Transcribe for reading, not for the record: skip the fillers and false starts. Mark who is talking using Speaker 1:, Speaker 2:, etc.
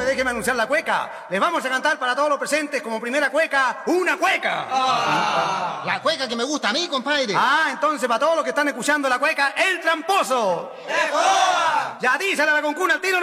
Speaker 1: déjeme anunciar la cueca. Les vamos a cantar para todos los presentes como primera cueca, una cueca.
Speaker 2: La cueca que me gusta a mí, compadre.
Speaker 1: Entonces para todos los que están escuchando la cueca, el tramposo. Ya dísela a la concuna al tiro.